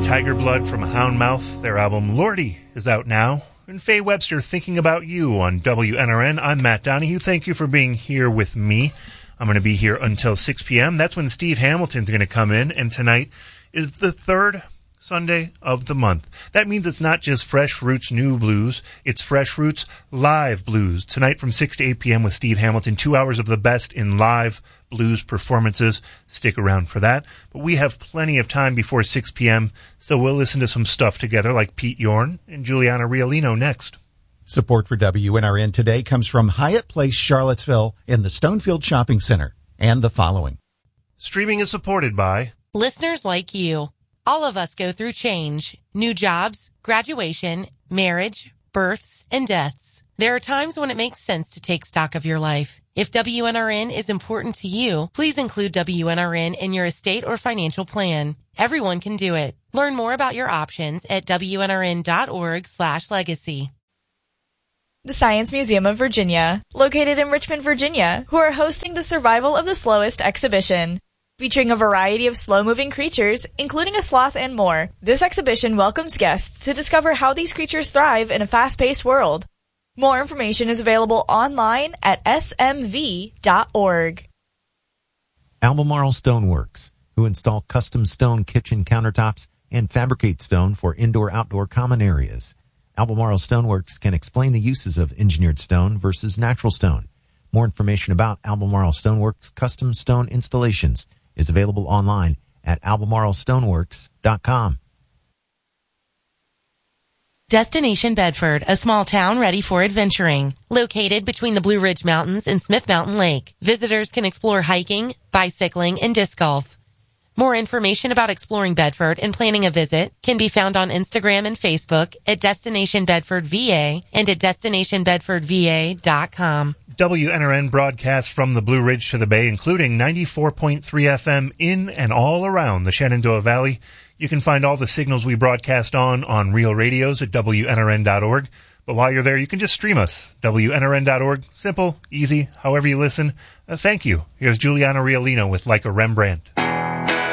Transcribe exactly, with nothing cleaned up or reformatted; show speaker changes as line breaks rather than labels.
Tiger Blood from Houndmouth. Their album Lordy is out now. And Faye Webster, Thinking About You on W N R N. I'm Matt Donahue. Thank you for being here with me. I'm going to be here until six p.m. That's when Steve Hamilton's going to come in. And tonight is the third Sunday of the month. That means it's not just Fresh Roots New Blues. It's Fresh Roots Live Blues. Tonight from six to eight p.m. with Steve Hamilton. Two hours of the best in live blues performances. Stick around for that. But we have plenty of time before six p.m., so we'll listen to some stuff together like Pete Yorn and Juliana Riolino next.
Support for W N R N today comes from Hyatt Place, Charlottesville in the Stonefield Shopping Center and the following.
Streaming is supported by
listeners like you. All of us go through change, new jobs, graduation, marriage, births, and deaths. There are times when it makes sense to take stock of your life. If W N R N is important to you, please include W N R N in your estate or financial plan. Everyone can do it. Learn more about your options at W N R N dot org slash legacy.
The Science Museum of Virginia, located in Richmond, Virginia, who are hosting the Survival of the Slowest exhibition. Featuring a variety of slow-moving creatures, including a sloth and more, this exhibition welcomes guests to discover how these creatures thrive in a fast-paced world. More information is available online at S M V dot org.
Albemarle Stoneworks, who install custom stone kitchen countertops and fabricate stone for indoor-outdoor common areas. Albemarle Stoneworks can explain the uses of engineered stone versus natural stone. More information about Albemarle Stoneworks custom stone installations is available online at albemarle stoneworks dot com.
Destination Bedford, a small town ready for adventuring. Located between the Blue Ridge Mountains and Smith Mountain Lake, visitors can explore hiking, bicycling, and disc golf. More information about exploring Bedford and planning a visit can be found on Instagram and Facebook at Destination Bedford V A and at destination bedford v a dot com.
W N R N broadcasts from the Blue Ridge to the Bay, including ninety-four point three F M in and all around the Shenandoah Valley. You can find all the signals we broadcast on on Real Radios at W N R N dot org. But while you're there, you can just stream us, W N R N dot org. Simple, easy, however you listen. Uh, thank you. Here's Juliana Riolino with Like a Rembrandt.